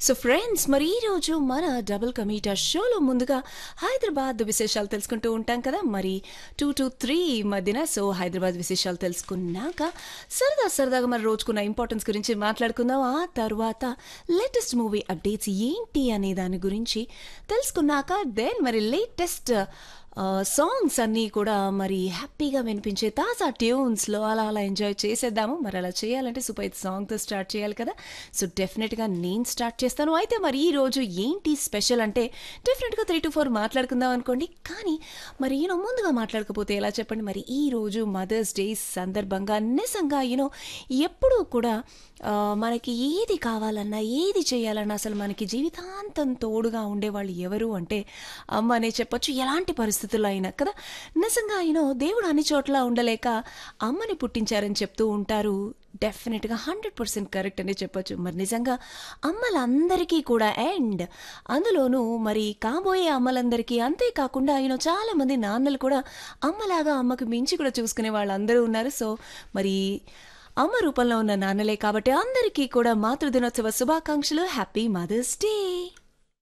So friends, మరి ఈరోజు మన డబుల్ కమీటా షోలో ముందుగా హైదరాబాద్ విశేషాలు తెలుసుకుంటూ ఉంటాం కదా. మరి 2 to 3 మధ్యన సో హైదరాబాద్ విశేషాలు తెలుసుకున్నాక సరదాగా మరి రోజుకున్న ఇంపార్టెన్స్ గురించి మాట్లాడుకుందాం. ఆ తర్వాత లేటెస్ట్ మూవీ అప్డేట్స్ ఏంటి అనే దాని గురించి తెలుసుకున్నాక దెన్ మరి లేటెస్ట్ సాంగ్స్ అన్నీ కూడా మరి హ్యాపీగా వినిపించే తాజా ట్యూన్స్లో అలా ఎంజాయ్ చేసేద్దాము. మరి అలా చేయాలంటే సూపర్ హిట్ సాంగ్తో స్టార్ట్ చేయాలి కదా. సో డెఫినెట్గా నేను స్టార్ట్ చేస్తాను. అయితే మరి ఈరోజు ఏంటి స్పెషల్ అంటే డెఫినెట్గా 3 to 4 మాట్లాడుకుందాం అనుకోండి. కానీ మరి ముందుగా మాట్లాడకపోతే ఎలా చెప్పండి. మరి ఈరోజు మదర్స్ డే సందర్భంగా నిజంగా ఎప్పుడూ కూడా మనకి ఏది కావాలన్నా ఏది చేయాలన్నా అసలు మనకి జీవితాంతం తోడుగా ఉండేవాళ్ళు ఎవరు అంటే అమ్మ అనే చెప్పొచ్చు. ఎలాంటి పరిస్థితుల్లో అయినా కదా. నిజంగా దేవుడు అన్ని చోట్ల ఉండలేక అమ్మని పుట్టించారని చెప్తూ ఉంటారు. డెఫినెట్గా 100% కరెక్ట్ అని చెప్పొచ్చు. మరి నిజంగా అమ్మలందరికీ కూడా అండ్ అందులోనూ మరి కాబోయే అమ్మలందరికీ, అంతేకాకుండా చాలా మంది నాన్నలు కూడా అమ్మలాగా అమ్మకు మించి కూడా చూసుకునే వాళ్ళందరూ ఉన్నారు. సో మరి అమ్మ రూపంలో ఉన్న నాన్నలే కాబట్టి అందరికీ కూడా మాతృదినోత్సవ శుభాకాంక్షలు. Happy mother's day.